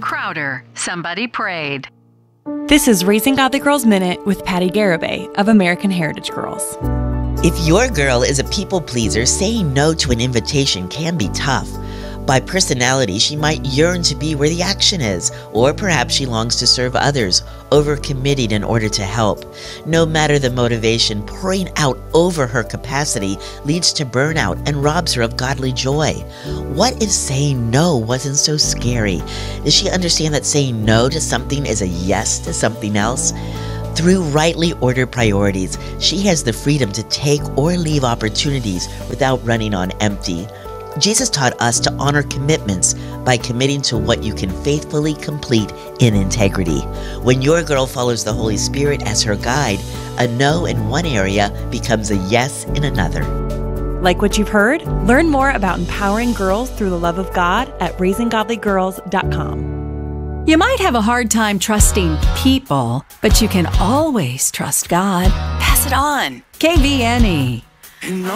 Crowder, somebody prayed. This is Raising Godly Girls Minute with Patty Garibay of American Heritage Girls. If your girl is a people pleaser, saying no to an invitation can be tough. By personality, she might yearn to be where the action is, or perhaps she longs to serve others, overcommitting in order to help. No matter the motivation, pouring out over her capacity leads to burnout and robs her of godly joy. What if saying no wasn't so scary? Does she understand that saying no to something is a yes to something else? Through rightly ordered priorities, she has the freedom to take or leave opportunities without running on empty. Jesus taught us to honor commitments by committing to what you can faithfully complete in integrity. When your girl follows the Holy Spirit as her guide, a no in one area becomes a yes in another. Like what you've heard? Learn more about empowering girls through the love of God at raisinggodlygirls.com. You might have a hard time trusting people, but you can always trust God. Pass it on. KVNE.